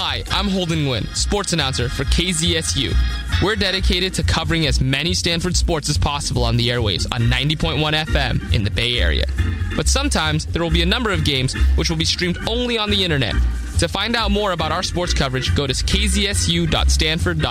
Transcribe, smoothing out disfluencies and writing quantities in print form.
Hi, I'm Holden Nguyen, sports announcer for KZSU. We're dedicated to covering as many Stanford sports as possible on the airwaves on 90.1 FM in the Bay Area. But sometimes there will be a number of games which will be streamed only on the internet. To find out more about our sports coverage, go to kzsu.stanford.edu.